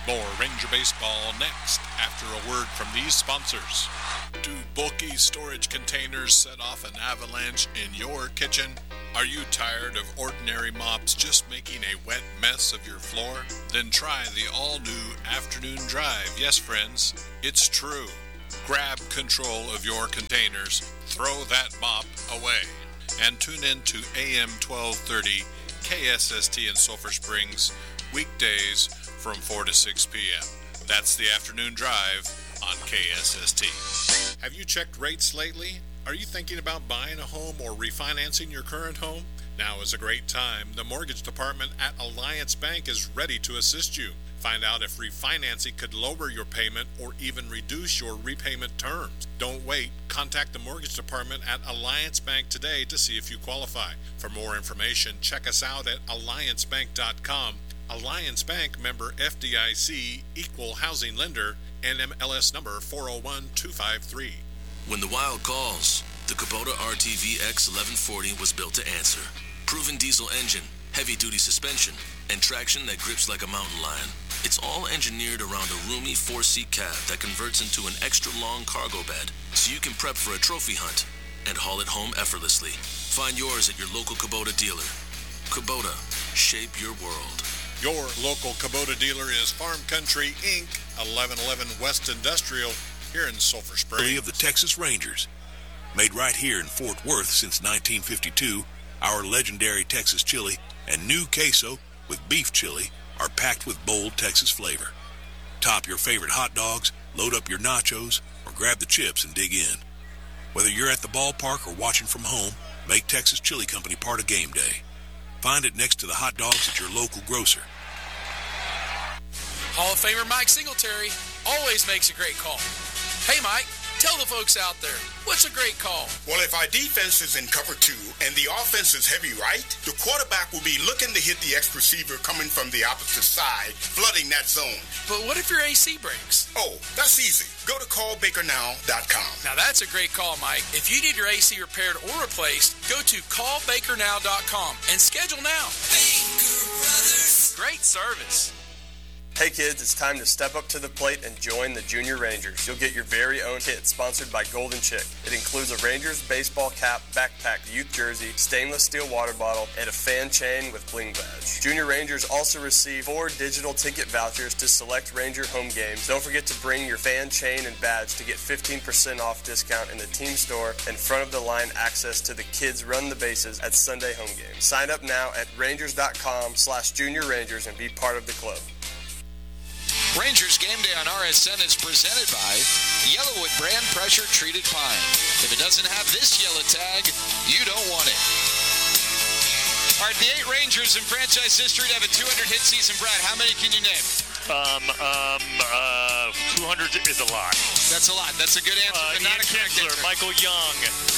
More Ranger Baseball next after a word from these sponsors. Do bulky storage containers set off an avalanche in your kitchen? Are you tired of ordinary mops just making a wet mess of your floor? Then try the all-new Afternoon Drive. Yes, friends, it's true. Grab control of your containers, throw that mop away, and tune in to AM 1230 KSST in Sulphur Springs, weekdays from 4 to 6 p.m. That's the Afternoon Drive on KSST. Have you checked rates lately? Are you thinking about buying a home or refinancing your current home? Now is a great time. The mortgage department at Alliance Bank is ready to assist you. Find out if refinancing could lower your payment or even reduce your repayment terms. Don't wait. Contact the mortgage department at Alliance Bank today to see if you qualify. For more information, check us out at alliancebank.com. Alliance Bank, member FDIC, equal housing lender, NMLS number 401253. When the Wild calls, the Kubota RTV X1140 was built to answer. Proven diesel engine, heavy-duty suspension, and traction that grips like a mountain lion. It's all engineered around a roomy 4-seat cab that converts into an extra-long cargo bed, so you can prep for a trophy hunt and haul it home effortlessly. Find yours at your local Kubota dealer. Kubota, shape your world. Your local Kubota dealer is Farm Country, Inc., 1111 West Industrial, here in Sulphur Springs. Of the Texas Rangers. Made right here in Fort Worth since 1952, our legendary Texas chili and new queso with beef chili are packed with bold Texas flavor. Top your favorite hot dogs, load up your nachos, or grab the chips and dig in. Whether you're at the ballpark or watching from home, make Texas Chili Company part of game day. Find it next to the hot dogs at your local grocer. Hall of Famer Mike Singletary always makes a great call. Hey, Mike, tell the folks out there, what's a great call? Well, if our defense is in cover two and the offense is heavy right, the quarterback will be looking to hit the X receiver coming from the opposite side, flooding that zone. But what if your AC breaks? Oh, that's easy. Go to callbakernow.com. Now that's a great call, Mike. If you need your AC repaired or replaced, go to callbakernow.com and schedule now. Baker Brothers. Great service. Hey kids, it's time to step up to the plate and join the Junior Rangers. You'll get your very own kit sponsored by Golden Chick. It includes a Rangers baseball cap, backpack, youth jersey, stainless steel water bottle, and a fan chain with bling badge. Junior Rangers also receive 4 digital ticket vouchers to select Ranger home games. Don't forget to bring your fan chain and badge to get 15% off discount in the team store and front of the line access to the Kids Run the Bases at Sunday home games. Sign up now at rangers.com/Junior Rangers and be part of the club. Rangers Game Day on RSN is presented by Yellowwood brand pressure treated pine. If it doesn't have this yellow tag, you don't want it. All right, the 8 Rangers in franchise history to have a 200-hit season. Brad, how many can you name? 200 is a lot. That's a lot. That's a good answer, but not a correct answer. Michael Young.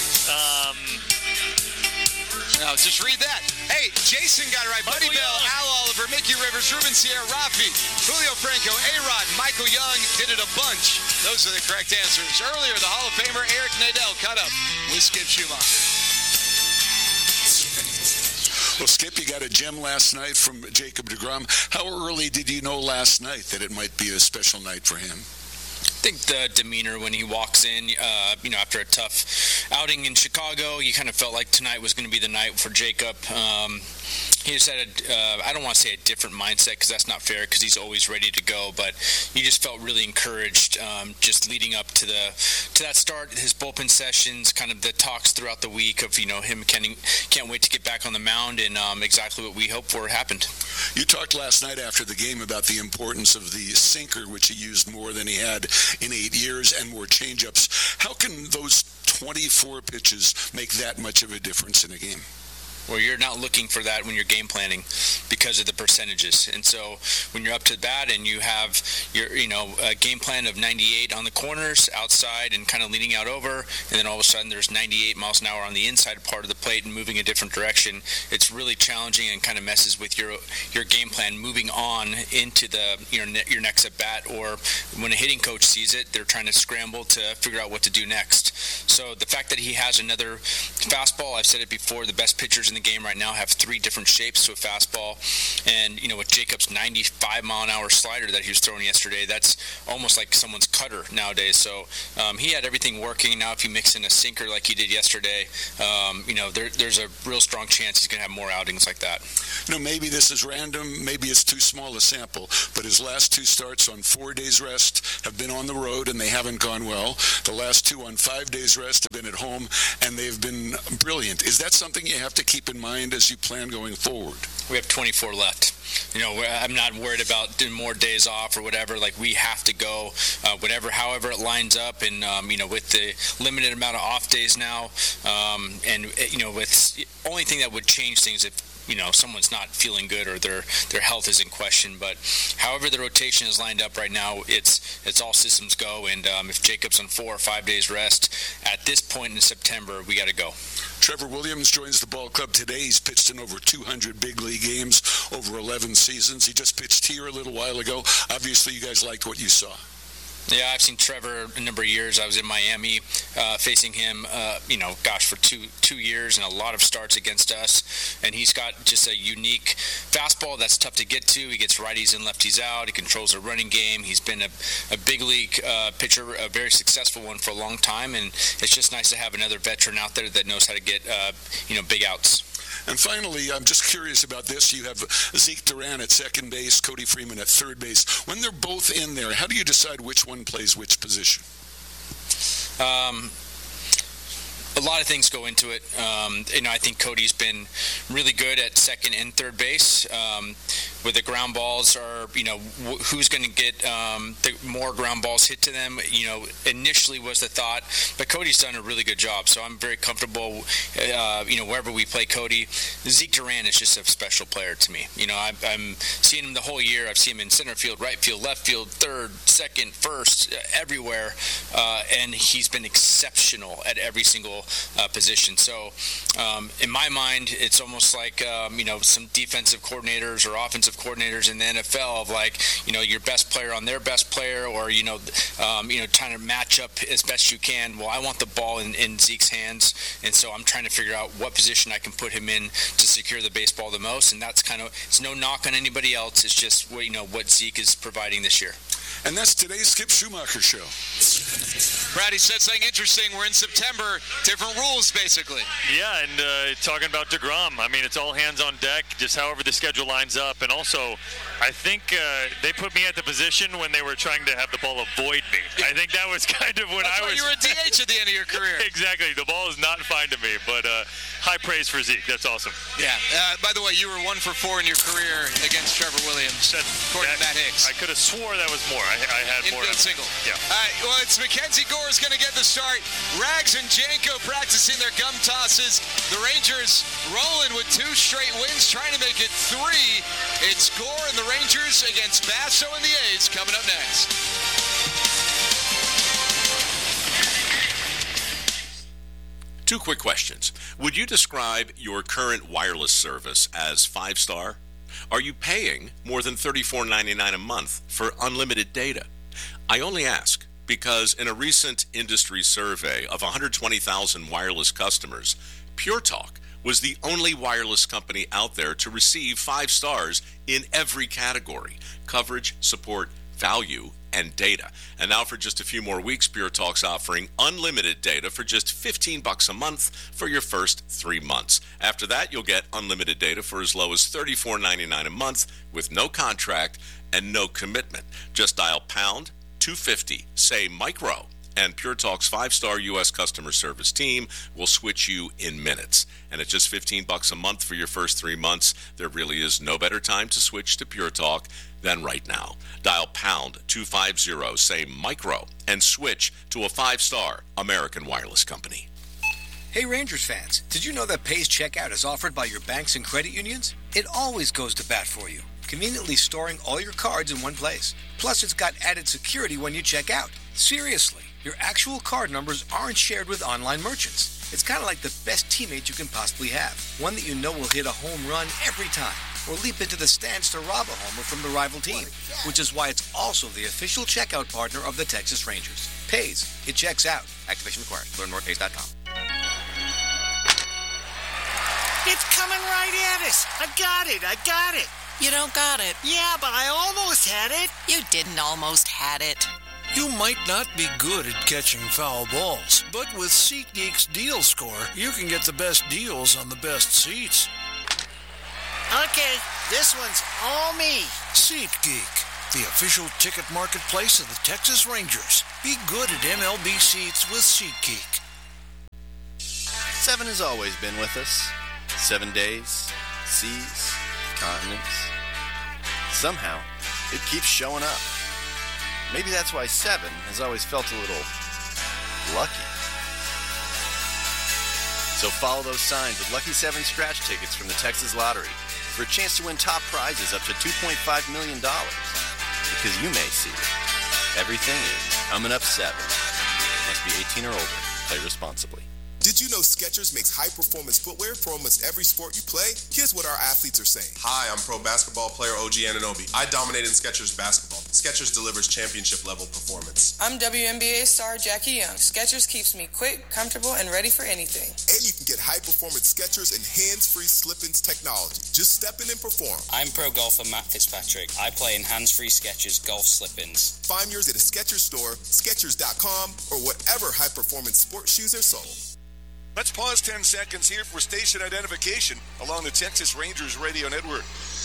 No, just read that. Hey, Jason got it right. Buddy Bell, Al Oliver, Mickey Rivers, Ruben Sierra, Rafi, Julio Franco, A-Rod, Michael Young did it a bunch. Those are the correct answers. Earlier, the Hall of Famer Eric Nadel cut up with Skip Schumacher. Well, Skip, you got a gem last night from Jacob deGrom. How early did you know last night that it might be a special night for him? I think the demeanor when he walks in, after a tough outing in Chicago, you kind of felt like tonight was going to be the night for Jacob. He just had I don't want to say a different mindset because that's not fair because he's always ready to go, but you just felt really encouraged just leading up to that start, his bullpen sessions, kind of the talks throughout the week of, him can't wait to get back on the mound, and exactly what we hoped for happened. You talked last night after the game about the importance of the sinker, which he used more than he had in 8 years, and more changeups. How can those 24 pitches make that much of a difference in a game? Well, you're not looking for that when you're game planning because of the percentages. And so when you're up to bat and you have your, a game plan of 98 on the corners, outside, and kind of leaning out over, and then all of a sudden there's 98 miles an hour on the inside part of the plate and moving a different direction, it's really challenging and kind of messes with your game plan moving on into your next at bat. Or when a hitting coach sees it, they're trying to scramble to figure out what to do next. So the fact that he has another fastball, I've said it before, the best pitchers in the game right now have 3 different shapes to a fastball. And, with Jacob's 95-mile-an-hour slider that he was throwing yesterday, that's almost like someone's cutter nowadays. So he had everything working. Now if you mix in a sinker like he did yesterday, there's a real strong chance he's going to have more outings like that. Maybe this is random, maybe it's too small a sample, but his last 2 starts on 4 days rest have been on the road and they haven't gone well. The last 2 on 5 days rest have been at home and they've been brilliant. Is that something you have to keep in mind as you plan going forward? We have 24 left. I'm not worried about doing more days off or whatever. Like, we have to go however it lines up. And, with the limited amount of off days now, with only thing that would change things if, someone's not feeling good or their health is in question. But however the rotation is lined up right now, it's all systems go. And if Jacob's on 4 or 5 days rest, at this point in September, we got to go. Trevor Williams joins the ball club today. He's pitched in over 200 big league games over 11 seasons. He just pitched here a little while ago. Obviously, you guys liked what you saw. Yeah, I've seen Trevor a number of years. I was in Miami facing him, for 2 years and a lot of starts against us. And he's got just a unique fastball that's tough to get to. He gets righties and lefties out. He controls a running game. He's been a big league pitcher, a very successful one for a long time. And it's just nice to have another veteran out there that knows how to get, big outs. And finally, I'm just curious about this. You have Zeke Duran at second base, Cody Freeman at third base. When they're both in there, how do you decide which one plays which position? A lot of things go into it. I think Cody's been really good at second and third base. With the ground balls, or who's going to get the more ground balls hit to them? Initially was the thought, but Cody's done a really good job. So I'm very comfortable. Wherever we play Cody, Zeke Duran is just a special player to me. I'm seeing him the whole year. I've seen him in center field, right field, left field, third, second, first, everywhere, and he's been exceptional at every single position. So in my mind, it's almost like some defensive coordinators or offensive coordinators in the NFL of your best player on their best player, or trying to match up as best you can. Well, I want the ball in Zeke's hands, and so I'm trying to figure out what position I can put him in to secure the baseball the most. And that's it's no knock on anybody else. It's just what Zeke is providing this year. And that's today's Skip Schumacher Show. Brady said something interesting. We're in September. Different rules, basically. Yeah, and talking about DeGrom, I mean, it's all hands on deck, just however the schedule lines up. And also, I think they put me at the position when they were trying to have the ball avoid me. I think that was kind of when you were a DH at the end of your career. Exactly. The ball is not fine to me, but high praise for Zeke. That's awesome. Yeah. By the way, you were 1 for 4 in your career against Trevor Williams, according to Matt Hicks. I could have swore that was more. I had more. Infield single. Yeah. All right. Well, it's Mackenzie Gore's going to get the start. Rags and Janko practicing their gum tosses. The Rangers rolling with 2 straight wins, trying to make it 3. It's Gore and the Rangers against Basso and the A's coming up next. Two quick questions. Would you describe your current wireless service as 5-star? Are you paying more than $34.99 a month for unlimited data? I only ask because in a recent industry survey of 120,000 wireless customers, Pure Talk was the only wireless company out there to receive 5 stars in every category: coverage, support, value, and data. And now for just a few more weeks, Pure Talk's offering unlimited data for just $15 a month for your first 3 months. After that, you'll get unlimited data for as low as $34.99 a month with no contract and no commitment. Just dial pound 250, say micro, and Pure Talk's 5-star U.S. customer service team will switch you in minutes. And at just $15 a month for your first 3 months, there really is no better time to switch to Pure Talk than right now. Dial pound 250, say micro, and switch to a 5-star American wireless company. Hey Rangers fans, did you know that Pays Checkout is offered by your banks and credit unions? It always goes to bat for you, conveniently storing all your cards in one place. Plus, it's got added security when you check out. Seriously, your actual card numbers aren't shared with online merchants. It's kind of like the best teammate you can possibly have. One that you know will hit a home run every time, or leap into the stands to rob a homer from the rival team, which is why it's also the official checkout partner of the Texas Rangers. Pays. It checks out. Activation required. Learn more at pays.com. It's coming right at us. I got it. You don't got it. Yeah, but I almost had it. You didn't almost had it. You might not be good at catching foul balls, but with SeatGeek's Deal Score, you can get the best deals on the best seats. Okay, this one's all me. SeatGeek, the official ticket marketplace of the Texas Rangers. Be good at MLB seats with SeatGeek. 7 has always been with us. 7 days, seas, continents. Somehow, it keeps showing up. Maybe that's why 7 has always felt a little lucky. So follow those signs with Lucky 7 scratch tickets from the Texas Lottery for a chance to win top prizes up to $2.5 million. Because you may see everything is coming up 7. Must be 18 or older. Play responsibly. Did you know Skechers makes high-performance footwear for almost every sport you play? Here's what our athletes are saying. Hi, I'm pro basketball player OG Anunoby. I dominate in Skechers basketball. Skechers delivers championship-level performance. I'm WNBA star Jackie Young. Skechers keeps me quick, comfortable, and ready for anything. And you can get high-performance Skechers and hands-free slip-ins technology. Just step in and perform. I'm pro golfer Matt Fitzpatrick. I play in hands-free Skechers golf slip-ins. Find yours at a Skechers store, Skechers.com, or whatever high-performance sports shoes are sold. Let's pause 10 seconds here for station identification along the Texas Rangers radio network.